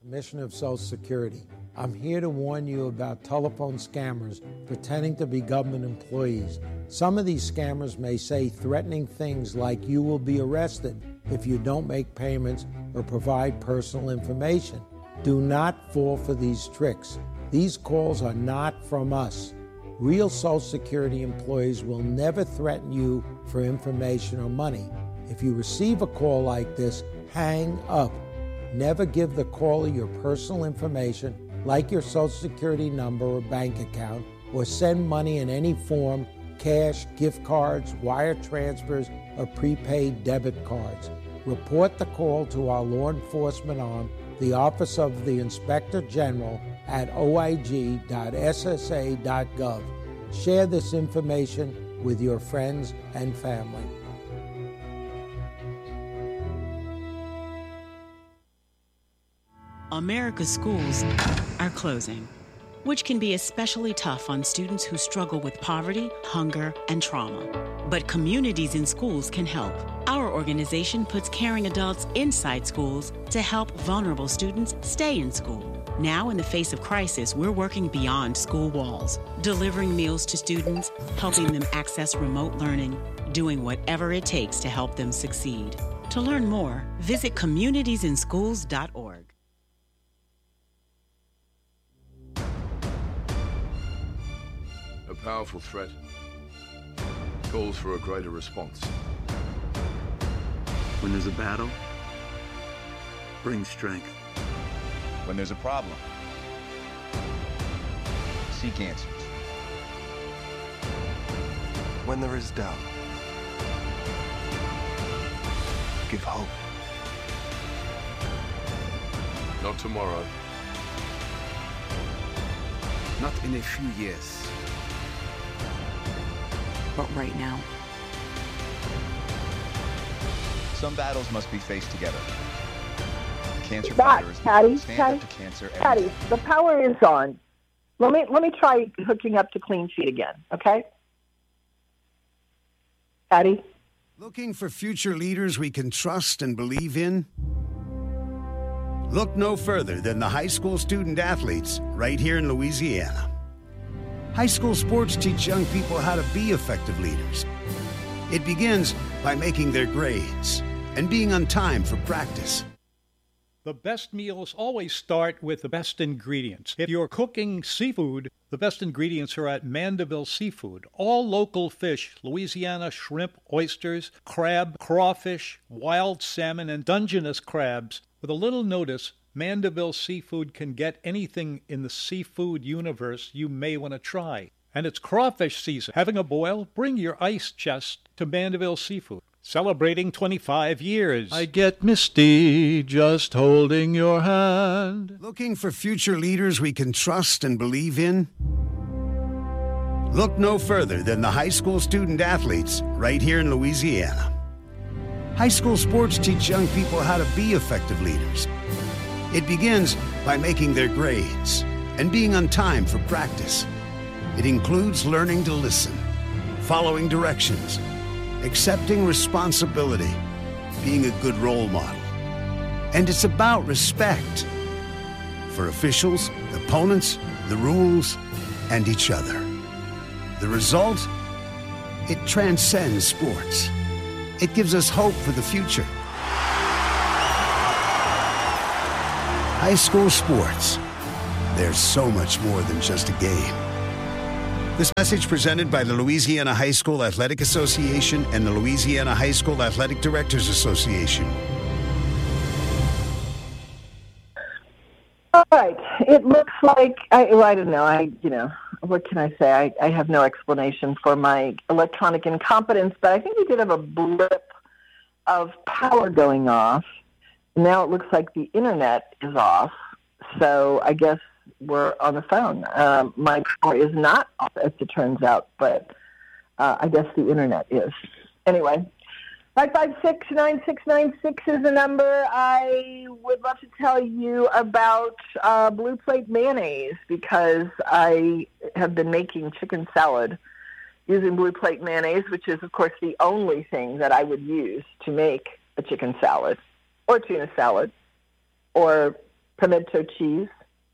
Commissioner of Social Security. I'm here to warn you about telephone scammers pretending to be government employees. Some of these scammers may say threatening things like you will be arrested if you don't make payments or provide personal information. Do not fall for these tricks. These calls are not from us. Real Social Security employees will never threaten you for information or money. If you receive a call like this, hang up. Never give the caller your personal information, like your Social Security number or bank account, or send money in any form, cash, gift cards, wire transfers, or prepaid debit cards. Report the call to our law enforcement arm, the Office of the Inspector General, at oig.ssa.gov. Share this information with your friends and family. America's schools are closing, which can be especially tough on students who struggle with poverty, hunger, and trauma. But Communities in Schools can help. Our organization puts caring adults inside schools to help vulnerable students stay in school. Now, in the face of crisis, we're working beyond school walls, delivering meals to students, helping them access remote learning, doing whatever it takes to help them succeed. To learn more, visit communitiesinschools.org. A powerful threat calls for a greater response. When there's a battle, bring strength. When there's a problem, seek answers. When there is doubt, give hope. Not tomorrow. Not in a few years. But right now. Some battles must be faced together. Cancer fighters stand up to cancer. Patty, the power is on. Let me try hooking up to Clean Sheet again, okay? Patty? Looking for future leaders we can trust and believe in? Look no further than the high school student athletes right here in Louisiana. High school sports teach young people how to be effective leaders. It begins by making their grades and being on time for practice. The best meals always start with the best ingredients. If you're cooking seafood, the best ingredients are at Mandeville Seafood. All local fish, Louisiana shrimp, oysters, crab, crawfish, wild salmon, and Dungeness crabs. With a little notice, Mandeville Seafood can get anything in the seafood universe you may want to try. And it's crawfish season. Having a boil? Bring your ice chest to Mandeville Seafood. Celebrating 25 years. I get misty just holding your hand. Looking for future leaders we can trust and believe in? Look no further than the high school student athletes right here in Louisiana. High school sports teach young people how to be effective leaders. It begins by making their grades and being on time for practice. It includes learning to listen, following directions, accepting responsibility, being a good role model. And it's about respect for officials, opponents, the rules, and each other. The result? It transcends sports. It gives us hope for the future. High school sports. There's so much more than just a game. This message presented by the Louisiana High School Athletic Association and the Louisiana High School Athletic Directors Association. All right. It looks like, I don't know, what can I say? I have no explanation for my electronic incompetence, but I think we did have a blip of power going off. Now it looks like the internet is off, so I guess we're on the phone. My power is not off, as it turns out, but I guess the internet is. Anyway, 556-9696 is the number. I would love to tell you about Blue Plate mayonnaise because I have been making chicken salad using Blue Plate mayonnaise, which is, of course, the only thing that I would use to make a chicken salad or tuna salad or pimento cheese,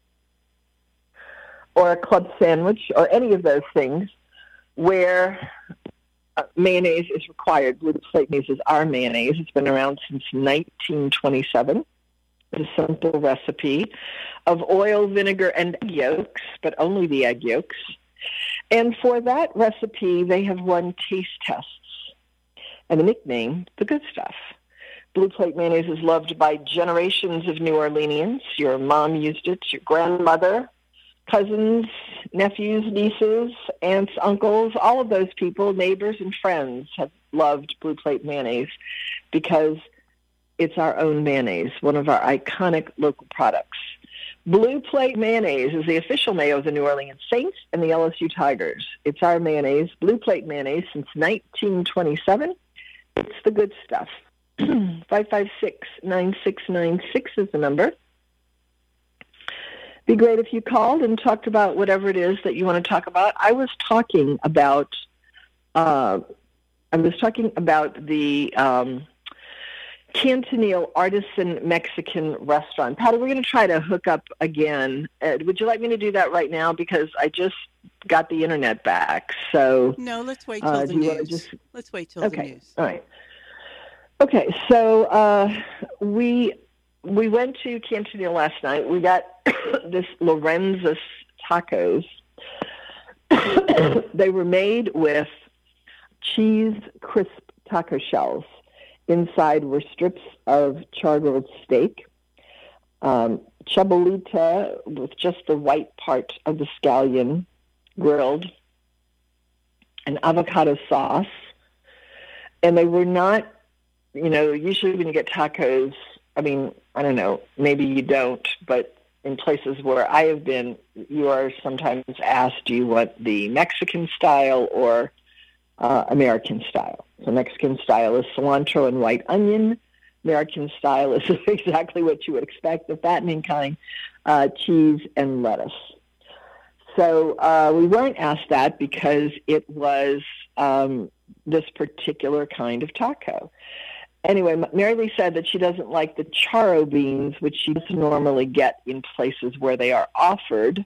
or a club sandwich, or any of those things where mayonnaise is required. Blue Plate mayonnaise is our mayonnaise. It's been around since 1927. It's a simple recipe of oil, vinegar, and egg yolks, but only the egg yolks. And for that recipe, they have won taste tests and the nickname, The Good Stuff. Blue Plate mayonnaise is loved by generations of New Orleanians. Your mom used it, your grandmother, cousins, nephews, nieces, aunts, uncles, all of those people, neighbors and friends have loved Blue Plate mayonnaise because it's our own mayonnaise, one of our iconic local products. Blue Plate mayonnaise is the official mayo of the New Orleans Saints and the LSU Tigers. It's our mayonnaise, Blue Plate mayonnaise, since 1927. It's the good stuff. 556-9696 is the number. Be great if you called and talked about whatever it is that you want to talk about. I was talking about the Cantonil Artisan Mexican Restaurant. Patty, we're going to try to hook up again. Would you like me to do that right now? Because I just got the internet back. So no, let's wait till the news. Let's wait till the news. All right. Okay, so we went to Cantonil last night. We got this Lorenzas tacos. They were made with cheese crisp taco shells. Inside were strips of char-grilled steak, chabolita with just the white part of the scallion grilled, and avocado sauce. And they were not, usually when you get tacos, I don't know, maybe you don't, but in places where I have been, you are sometimes asked, do you want the Mexican style or American style? So Mexican style is cilantro and white onion. American style is exactly what you would expect, the fattening kind, cheese and lettuce. So we weren't asked that because it was this particular kind of taco. Anyway, Mary Lee said that she doesn't like the charro beans, which she doesn't normally get in places where they are offered.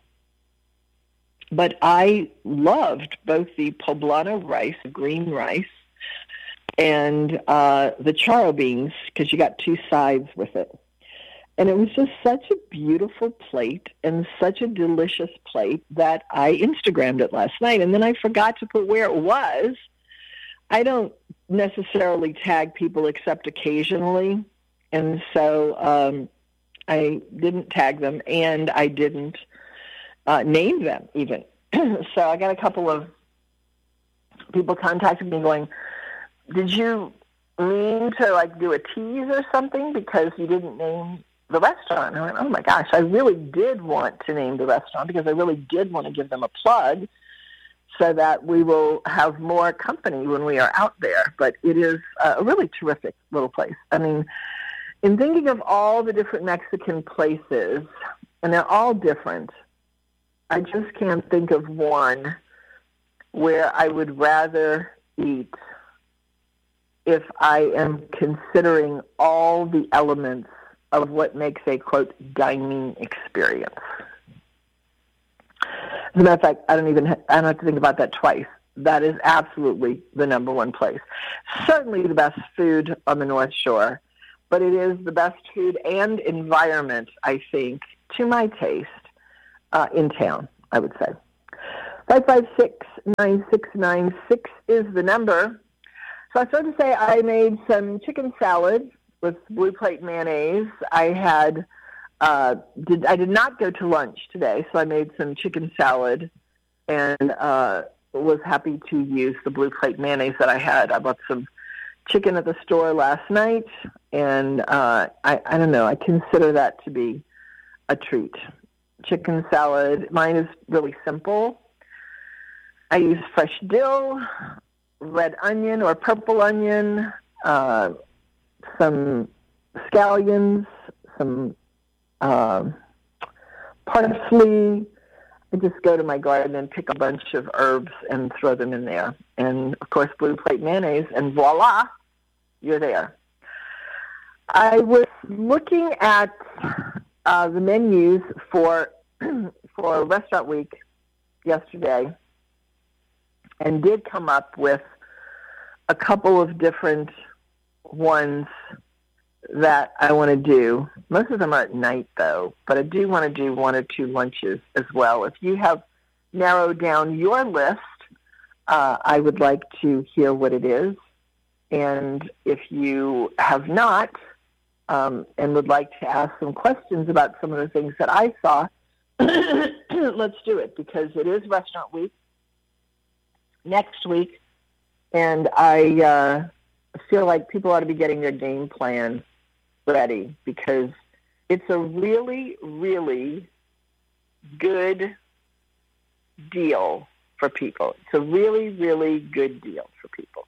But I loved both the poblano rice, green rice, and the charro beans, because you got two sides with it. And it was just such a beautiful plate and such a delicious plate that I Instagrammed it last night. And then I forgot to put where it was. I don't necessarily tag people except occasionally. And so I didn't tag them, and I didn't name them even. So I got a couple of people contacting me going, did you mean to do a tease or something because you didn't name the restaurant? And I went, oh my gosh, I really did want to name the restaurant because I really did want to give them a plug so that we will have more company when we are out there. But it is a really terrific little place. In thinking of all the different Mexican places, and they're all different, I just can't think of one where I would rather eat if I am considering all the elements of what makes a, quote, dining experience. As a matter of fact, I don't have to think about that twice. That is absolutely the number one place. Certainly the best food on the North Shore, but it is the best food and environment, I think, to my taste, in town, I would say. 556-9696 is the number. So I started to say I made some chicken salad with Blue Plate mayonnaise. I did not go to lunch today, so I made some chicken salad and was happy to use the Blue Plate mayonnaise that I had. I bought some chicken at the store last night, and I don't know, I consider that to be a treat. Chicken salad, mine is really simple. I use fresh dill, red onion or purple onion, some scallions, some parsley. I just go to my garden and pick a bunch of herbs and throw them in there. And, of course, Blue Plate mayonnaise, and voila, you're there. I was looking at the menus for Restaurant Week yesterday and did come up with a couple of different ones that I want to do. Most of them are at night, though, but I do want to do 1 or 2 lunches as well. If you have narrowed down your list, I would like to hear what it is. And if you have not and would like to ask some questions about some of the things that I saw, let's do it, because it is Restaurant Week next week, and I feel like people ought to be getting their game plan ready, because it's a really, really good deal for people. It's a really, really good deal for people.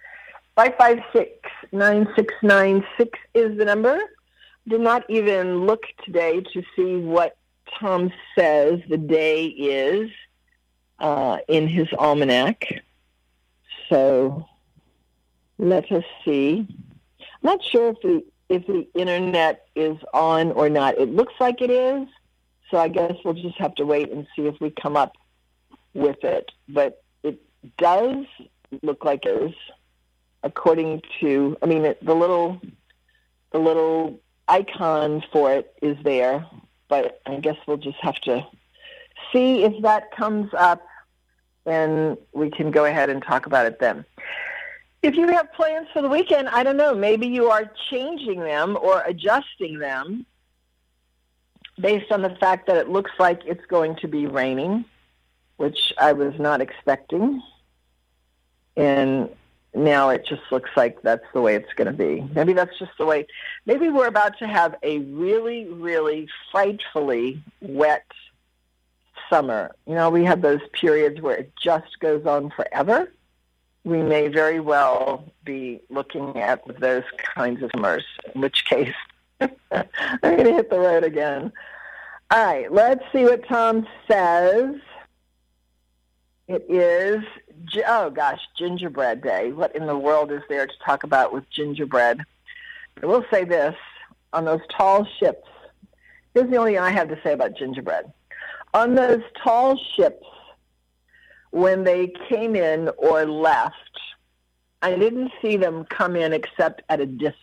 556-9696 is the number. Did not even look today to see what Tom says the day is in his almanac. So let us see. I'm not sure if the internet is on or not. It looks like it is, so I guess we'll just have to wait and see if we come up with it. But it does look like it is, according to, I mean, the little icon for it is there, but I guess we'll just have to see if that comes up, and we can go ahead and talk about it then. If you have plans for the weekend, I don't know, maybe you are changing them or adjusting them based on the fact that it looks like it's going to be raining, which I was not expecting. And now it just looks like that's the way it's going to be. Maybe that's just the way. Maybe we're about to have a really, really frightfully wet summer. You know, we have those periods where it just goes on forever. We may very well be looking at those kinds of summers, in which case I'm going to hit the road again. All right, let's see what Tom says. It is, Gingerbread Day. What in the world is there to talk about with gingerbread? I will say this, on those tall ships, here's the only thing I have to say about gingerbread. On those tall ships, when they came in or left, I didn't see them come in except at a distance.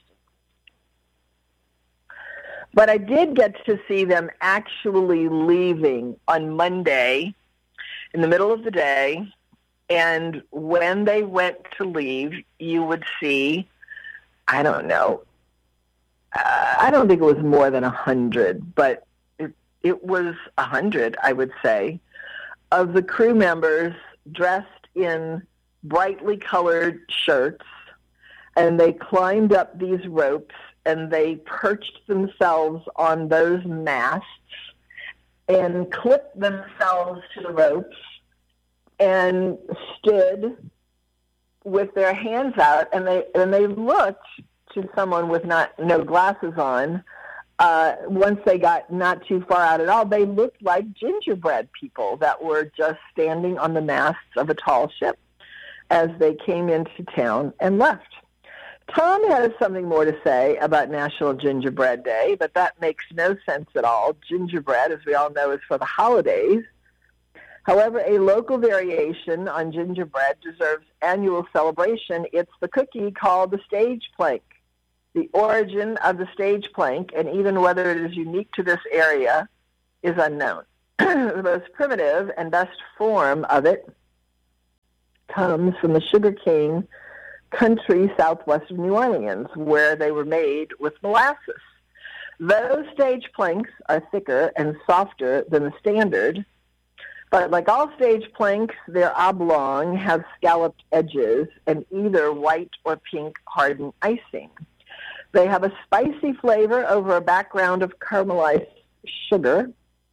But I did get to see them actually leaving on Monday in the middle of the day, and when they went to leave, you would see, I don't know, I don't think it was more than 100, but it was 100, I would say, of the crew members dressed in brightly colored shirts, and they climbed up these ropes, and they perched themselves on those masts and clipped themselves to the ropes and stood with their hands out, and they looked to someone with no glasses on. Once they got not too far out at all, they looked like gingerbread people that were just standing on the masts of a tall ship as they came into town and left. Tom has something more to say about National Gingerbread Day, but that makes no sense at all. Gingerbread, as we all know, is for the holidays. However, a local variation on gingerbread deserves annual celebration. It's the cookie called the stage plank. The origin of the stage plank, and even whether it is unique to this area, is unknown. The most primitive and best form of it comes from the sugarcane country southwest of New Orleans, where they were made with molasses. Those stage planks are thicker and softer than the standard, but like all stage planks, they're oblong, have scalloped edges, and either white or pink hardened icing. They have a spicy flavor over a background of caramelized sugar.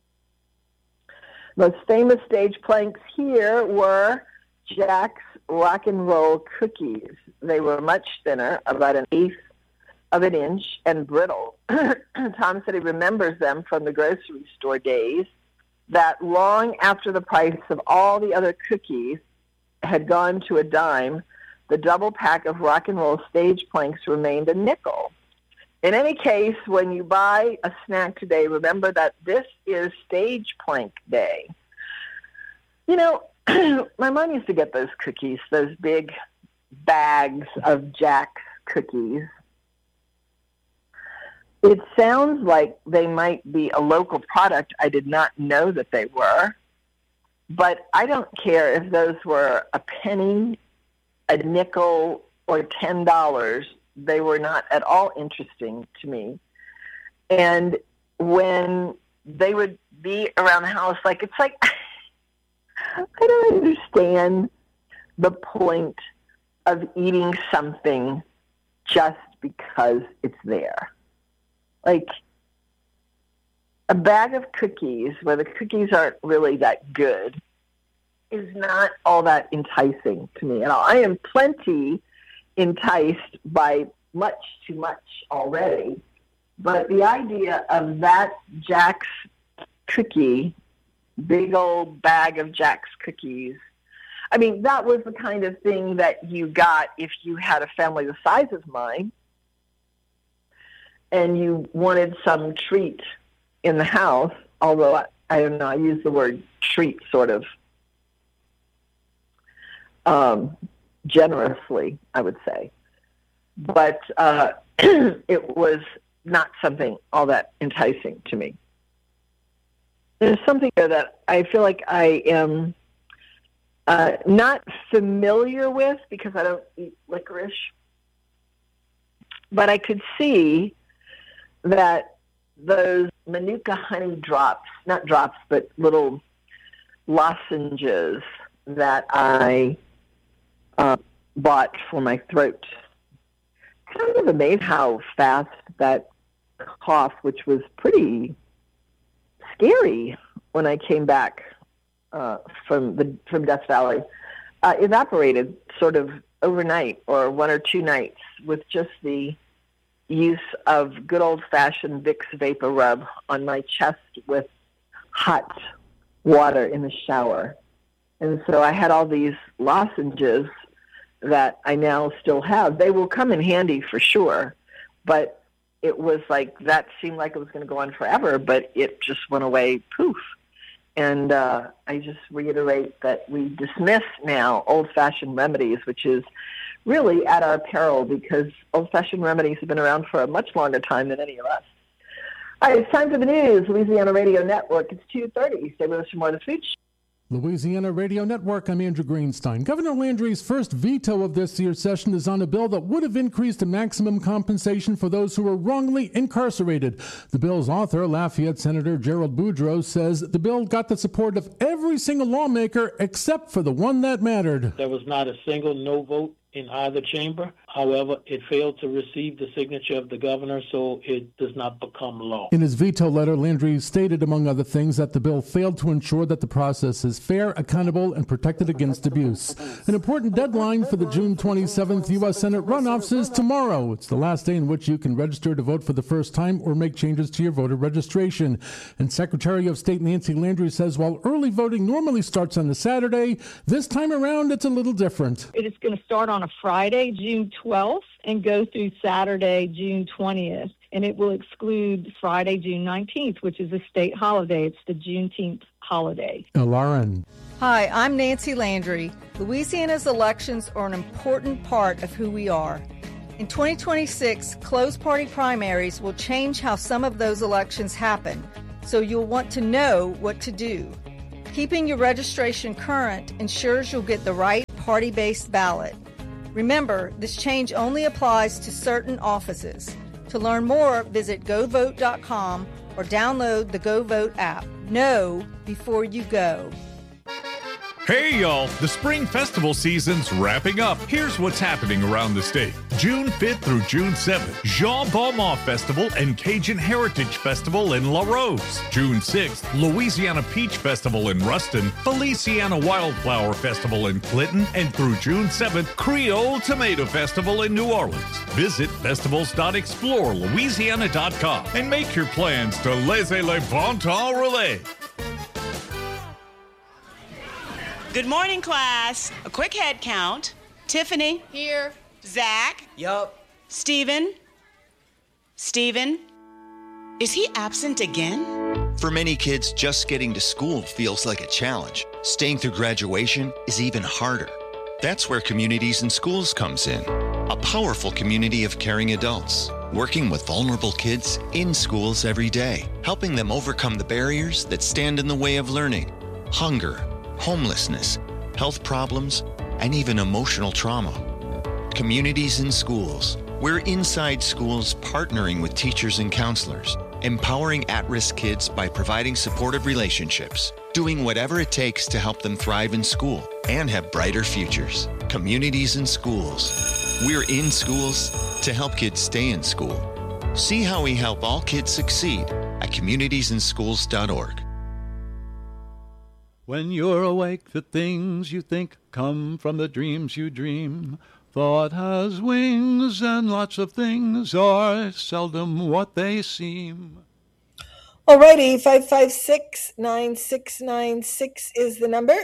Most famous stage planks here were Jack's Rock and Roll cookies. They were much thinner, about 1/8 of an inch, and brittle. Tom said he remembers them from the grocery store days, that long after the price of all the other cookies had gone to a dime, the double pack of Rock and Roll stage planks remained a nickel. In any case, when you buy a snack today, remember that this is Stage Plank Day. You know, my mom used to get those cookies, those big bags of Jack's cookies. It sounds like they might be a local product. I did not know that they were. But I don't care if those were a penny, a nickel, or $10. They were not at all interesting to me. And when they would be around the house, it's like, I don't understand the point of eating something just because it's there. Like a bag of cookies where the cookies aren't really that good is not all that enticing to me at all. I am plenty enticed by much too much already, but the idea of that Jack's cookie, big old bag of Jack's cookies, I mean, that was the kind of thing that you got if you had a family the size of mine and you wanted some treat in the house, although I don't know, I use the word treat sort of generously, I would say. But it was not something all that enticing to me. There's something there that I feel like I am not familiar with because I don't eat licorice. But I could see that those Manuka honey drops, not drops, but little lozenges that I bought for my throat. Kind of amazed how fast that cough, which was pretty scary when I came back from Death Valley, evaporated sort of overnight or 1 or 2 nights with just the use of good old-fashioned Vicks Vapor Rub on my chest with hot water in the shower. And so I had all these lozenges that I now still have. They will come in handy for sure, but it was like that seemed like it was going to go on forever, but it just went away, poof. And I just reiterate that we dismiss now old-fashioned remedies, which is really at our peril because old-fashioned remedies have been around for a much longer time than any of us. All right, it's time for the news. Louisiana Radio Network. It's 2:30. Stay with us for more of the Food Show. Louisiana Radio Network, I'm Andrew Greenstein. Governor Landry's first veto of this year's session is on a bill that would have increased the maximum compensation for those who were wrongly incarcerated. The bill's author, Lafayette Senator Gerald Boudreaux, says the bill got the support of every single lawmaker except for the one that mattered. There was not a single no vote in either chamber. However, it failed to receive the signature of the governor, so it does not become law. In his veto letter, Landry stated, among other things, that the bill failed to ensure that the process is fair, accountable, and protected against abuse. An important deadline for the June 27th U.S. Senate runoffs is tomorrow. It's the last day in which you can register to vote for the first time or make changes to your voter registration. And Secretary of State Nancy Landry says while early voting normally starts on a Saturday, this time around it's a little different. It is going to start on a Friday, June 12th, and go through Saturday, June 20th. And it will exclude Friday, June 19th, which is a state holiday. It's the Juneteenth holiday. Lauren. Hi, I'm Nancy Landry. Louisiana's elections are an important part of who we are. In 2026, closed party primaries will change how some of those elections happen, so you'll want to know what to do. Keeping your registration current ensures you'll get the right party-based ballot. Remember, this change only applies to certain offices. To learn more, visit govote.com or download the GoVote app. Know before you go. Hey, y'all. The spring festival season's wrapping up. Here's what's happening around the state. June 5th through June 7th, Jean Beaumont Festival and Cajun Heritage Festival in La Rose. June 6th, Louisiana Peach Festival in Ruston, Feliciana Wildflower Festival in Clinton, and through June 7th, Creole Tomato Festival in New Orleans. Visit festivals.explorelouisiana.com and make your plans to laissez le bon temps relais. Good morning, class. A quick head count. Tiffany. Here. Zach. Yup. Stephen. Steven? Is he absent again? For many kids, just getting to school feels like a challenge. Staying through graduation is even harder. That's where Communities in Schools comes in. A powerful community of caring adults, working with vulnerable kids in schools every day, helping them overcome the barriers that stand in the way of learning. Hunger, homelessness, health problems, and even emotional trauma. Communities in Schools. We're inside schools partnering with teachers and counselors, empowering at-risk kids by providing supportive relationships, doing whatever it takes to help them thrive in school and have brighter futures. Communities in Schools. We're in schools to help kids stay in school. See how we help all kids succeed at communitiesinschools.org. When you're awake, the things you think come from the dreams you dream. Thought has wings, and lots of things are seldom what they seem. Alrighty, 556-9696 is the number.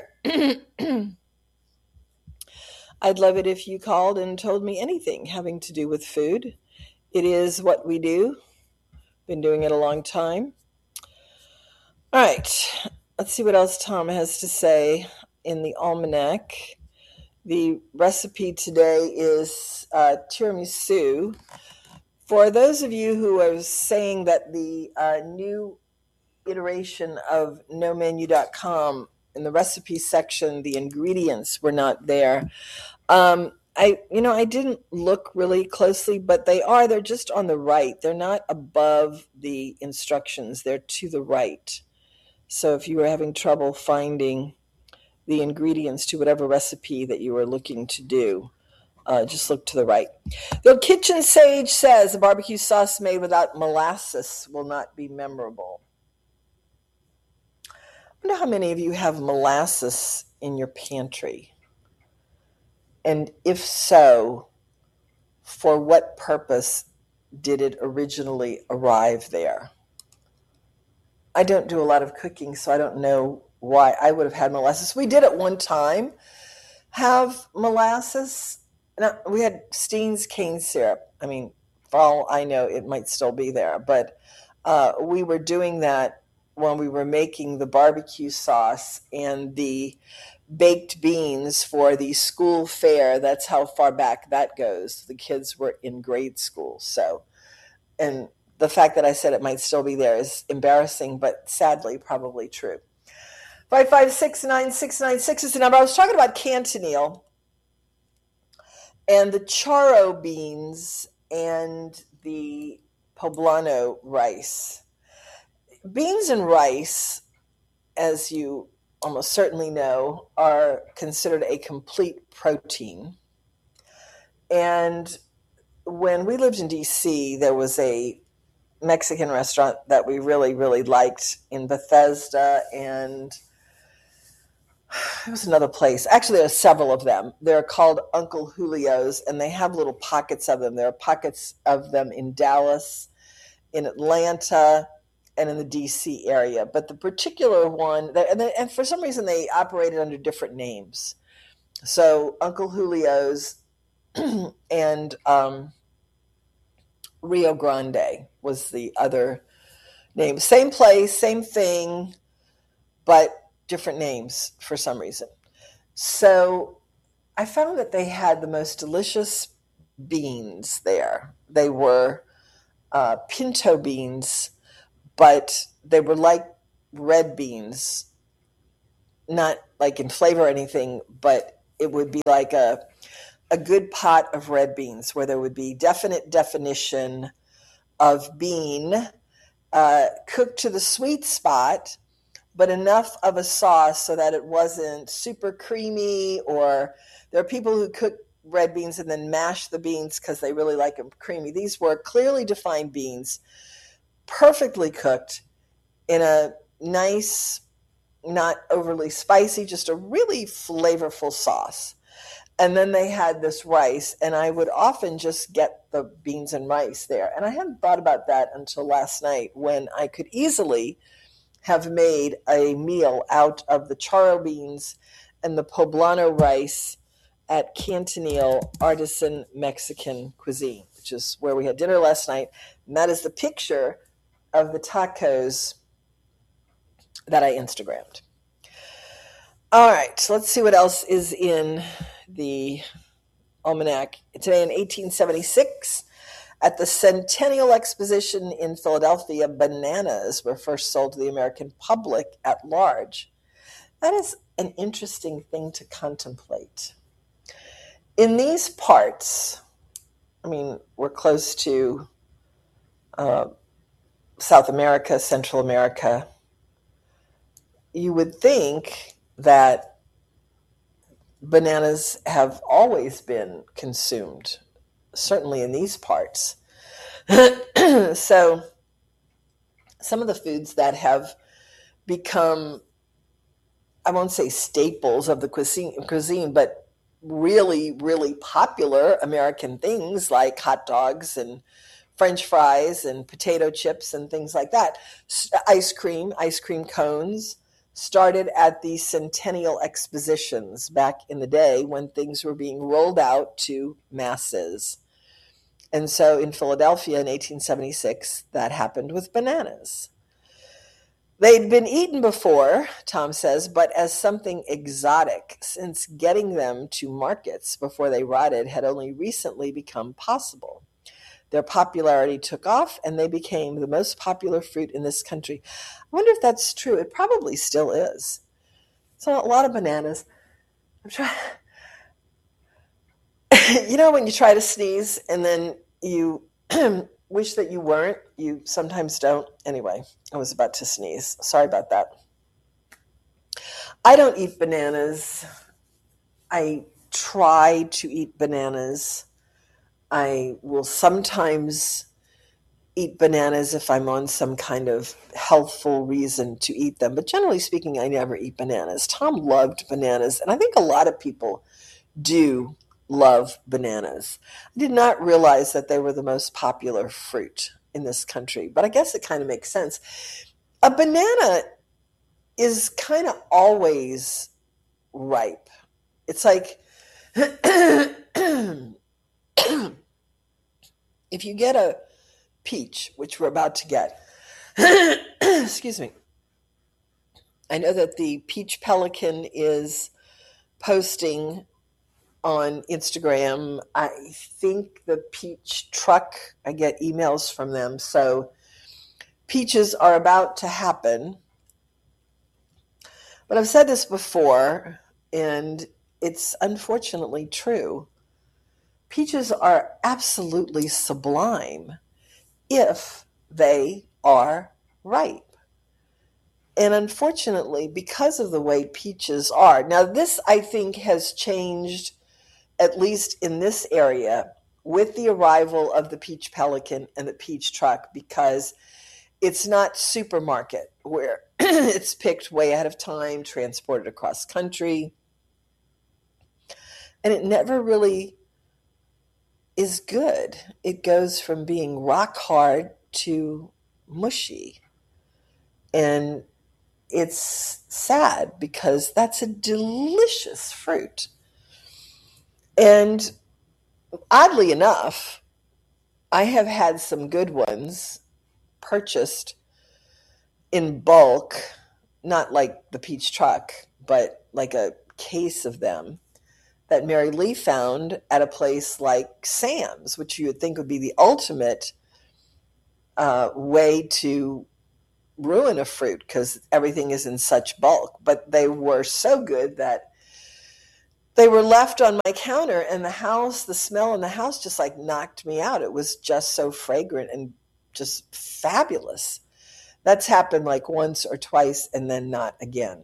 I'd love it if you called and told me anything having to do with food. It is what we do. Been doing it a long time. All right, let's see what else Tom has to say in the almanac. The recipe today is tiramisu. For those of you who are saying that the new iteration of nomenu.com, in the recipe section, the ingredients were not there. I didn't look really closely, but they're just on the right. They're not above the instructions. They're to the right. So if you were having trouble finding the ingredients to whatever recipe that you were looking to do, just look to the right. The Kitchen Sage says a barbecue sauce made without molasses will not be memorable. I wonder how many of you have molasses in your pantry. And if so, for what purpose did it originally arrive there? I don't do a lot of cooking, so I don't know why I would have had molasses. We did at one time have molasses. Now, we had Steen's cane syrup. I mean, for all I know, it might still be there. But we were doing that when we were making the barbecue sauce and the baked beans for the school fair. That's how far back that goes. The kids were in grade school. So, and the fact that I said it might still be there is embarrassing, but sadly probably true. 556-9696 is the number. I was talking about Cantonile and the charo beans and the poblano rice. Beans and rice, as you almost certainly know, are considered a complete protein. And when we lived in D.C., there was a Mexican restaurant that we really, really liked in Bethesda, and it was another place. Actually, there are several of them. They're called Uncle Julio's, and they have little pockets of them. There are pockets of them in Dallas, in Atlanta, and in the D.C. area. But the particular one, and for some reason they operated under different names. So Uncle Julio's and Rio Grande was the other name. Same place, same thing, but different names for some reason. So I found that they had the most delicious beans there. They were pinto beans, but they were like red beans, not like in flavor or anything, but it would be like a good pot of red beans where there would be definite definition of bean, cooked to the sweet spot, but enough of a sauce so that it wasn't super creamy. Or there are people who cook red beans and then mash the beans because they really like them creamy. These were clearly defined beans, perfectly cooked in a nice, not overly spicy, just a really flavorful sauce. And then they had this rice, and I would often just get the beans and rice there. And I hadn't thought about that until last night, when I could easily have made a meal out of the charo beans and the poblano rice at Cantonile Artisan Mexican Cuisine. which is where we had dinner last night. And that is the picture of the tacos that I Instagrammed. All right, let's see what else is in the almanac. Today in 1876, at the Centennial Exposition in Philadelphia, bananas were first sold to the American public at large. That is an interesting thing to contemplate. In these parts, I mean, we're close to South America, Central America. You would think that bananas have always been consumed, certainly in these parts. So some of the foods that have become, I won't say staples of the cuisine, but really, really popular American things like hot dogs and French fries and potato chips and things like that. Ice cream cones started at the Centennial Expositions back in the day when things were being rolled out to masses. And so in Philadelphia in 1876, that happened with bananas. They'd been eaten before, Tom says, but as something exotic, since getting them to markets before they rotted had only recently become possible. Their popularity took off, and they became the most popular fruit in this country. I wonder if that's true. It probably still is. So a lot of bananas. I'm trying. You know when you try to sneeze and then you wish that you weren't? You sometimes don't. Anyway, I was about to sneeze. Sorry about that. I don't eat bananas. I try to eat bananas. I will sometimes eat bananas if I'm on some kind of healthful reason to eat them. But generally speaking, I never eat bananas. Tom loved bananas, and I think a lot of people do love bananas. I did not realize that they were the most popular fruit in this country, but I guess it kind of makes sense. A banana is kind of always ripe. It's like if you get a peach, which we're about to get, excuse me, I know that the Peach Pelican is posting on Instagram. I think the Peach Truck, I get emails from them. So peaches are about to happen. But I've said this before, and it's unfortunately true. Peaches are absolutely sublime if they are ripe. And unfortunately, because of the way peaches are, now this I think has changed, at least in this area, with the arrival of the Peach Pelican and the Peach Truck, because it's not supermarket where it's picked way ahead of time, transported across country, and it never really is good. It goes from being rock hard to mushy. And it's sad because that's a delicious fruit. And oddly enough, I have had some good ones purchased in bulk, not like the Peach Truck, but like a case of them that Mary Lee found at a place like Sam's, which you would think would be the ultimate way to ruin a fruit because everything is in such bulk. But they were so good that they were left on my counter, and the smell in the house just like knocked me out. It was just so fragrant and just fabulous. That's happened like once or twice and then not again.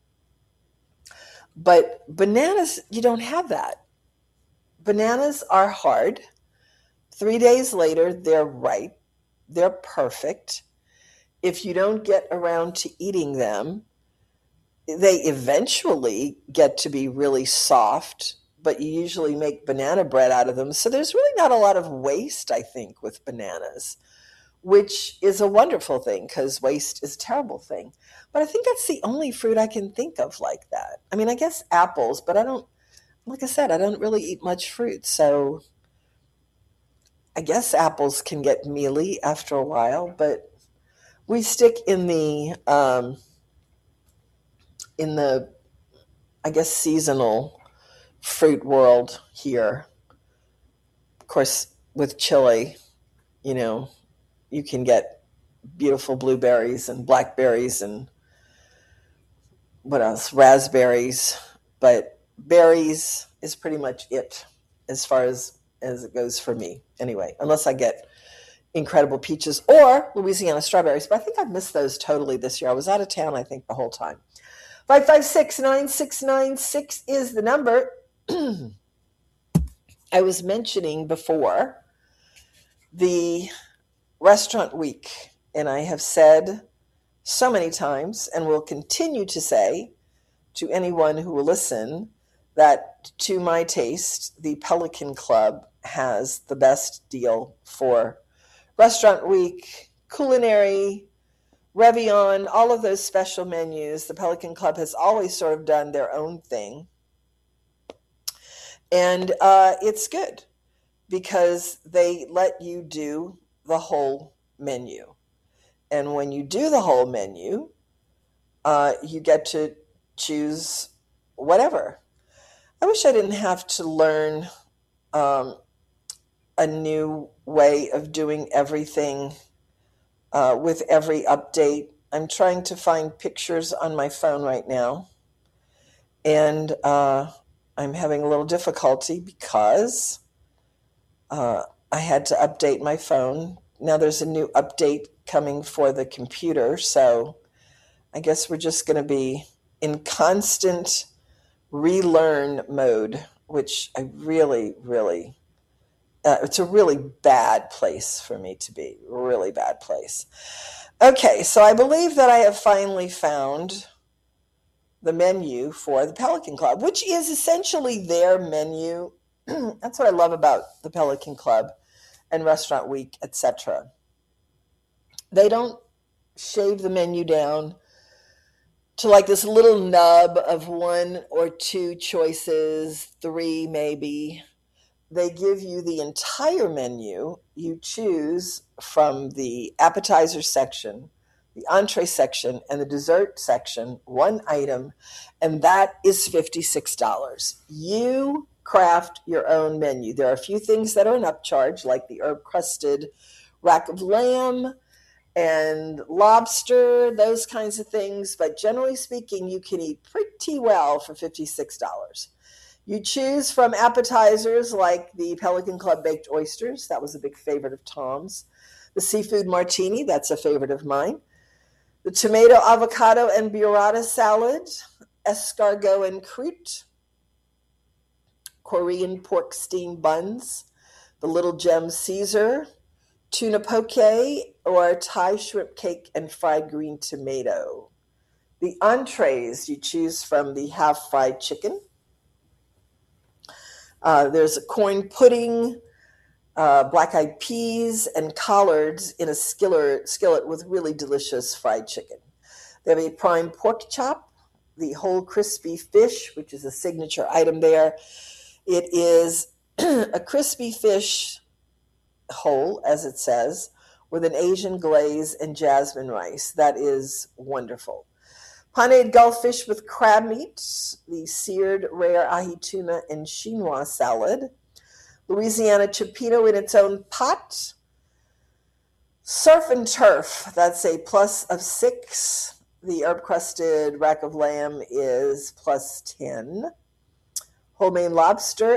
But bananas, you don't have that. Bananas are hard. 3 days later, they're ripe. They're perfect. If you don't get around to eating them, they eventually get to be really soft, but you usually make banana bread out of them. So there's really not a lot of waste, I think, with bananas, which is a wonderful thing because waste is a terrible thing. But I think that's the only fruit I can think of like that. I mean, I guess apples, but I don't, like I said, I don't really eat much fruit. So I guess apples can get mealy after a while, but we stick in the I guess, seasonal fruit world here. Of course, with Chile, you can get beautiful blueberries and blackberries and what else? Raspberries. But berries is pretty much it as far as it goes for me. Anyway, unless I get incredible peaches or Louisiana strawberries. But I think I've missed those totally this year. I was out of town, I think, the whole time. 556-9696 is the number. I was mentioning before the restaurant week, and I have said so many times and will continue to say to anyone who will listen that to my taste, the Pelican Club has the best deal for restaurant week, culinary, Revion, all of those special menus. The Pelican Club has always sort of done their own thing. And it's good because they let you do the whole menu. And when you do the whole menu, you get to choose whatever. I wish I didn't have to learn a new way of doing everything with every update. I'm trying to find pictures on my phone right now. And I'm having a little difficulty because I had to update my phone. Now there's a new update coming for the computer. So I guess we're just going to be in constant relearn mode, which I really, really, it's a really bad place for me to be, really bad place. Okay, so I believe that I have finally found the menu for the Pelican Club, which is essentially their menu. That's what I love about the Pelican Club and Restaurant Week, etc. They don't shave the menu down to like this little nub of 1 or 2 choices, 3 maybe. They give you the entire menu. You choose from the appetizer section, the entree section, and the dessert section, 1 item, and that is $56. You craft your own menu. There are a few things that are an upcharge, like the herb-crusted rack of lamb and lobster, those kinds of things. But generally speaking, you can eat pretty well for $56. You choose from appetizers like the Pelican Club baked oysters. That was a big favorite of Tom's. The seafood martini, that's a favorite of mine. The tomato, avocado, and burrata salad. Escargot and croûte. Korean pork steamed buns. The Little Gem Caesar. Tuna poke or Thai shrimp cake and fried green tomato. The entrees, you choose from the half-fried chicken. There's a corn pudding, black-eyed peas, and collards in a skillet with really delicious fried chicken. They have a prime pork chop, the whole crispy fish, which is a signature item there. It is a crispy fish whole, as it says, with an Asian glaze and jasmine rice. That is wonderful. Paneed gulfish with crab meat, the seared rare ahi tuna and chinois salad, Louisiana chipito in its own pot, surf and turf, that's a plus of 6. The herb-crusted rack of lamb is plus 10. Whole Maine lobster